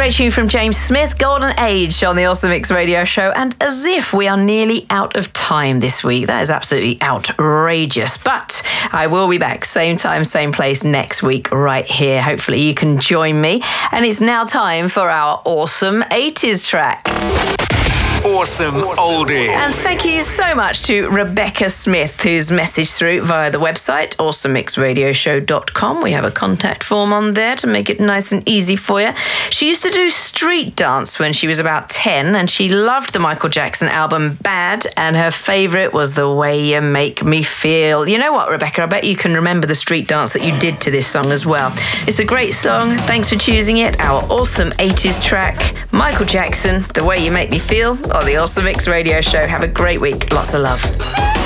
Great tune from James Smith, Golden Age on the Awesome Mix Radio Show. And as if we are nearly out of time this week. That is absolutely outrageous. But I will be back same time, same place next week right here. Hopefully you can join me. And it's now time for our awesome 80s track. Awesome Oldies. And thank you so much to Rebecca Smith, who's messaged through via the website, awesomemixradioshow.com. We have a contact form on there to make it nice and easy for you. She used to do street dance when she was about 10, and she loved the Michael Jackson album Bad, and her favourite was The Way You Make Me Feel. You know what, Rebecca? I bet you can remember the street dance that you did to this song as well. It's a great song. Thanks for choosing it. Our awesome 80s track, Michael Jackson, The Way You Make Me Feel, on the Awesome Mix Radio Show. Have a great week. Lots of love.